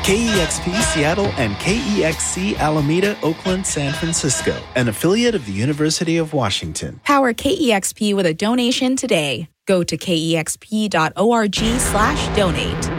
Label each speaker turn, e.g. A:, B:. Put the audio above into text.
A: KEXP Seattle and KEXC Alameda, Oakland, San Francisco, an affiliate of the University of Washington.
B: Power KEXP with a donation today. Go to kexp.org/donate.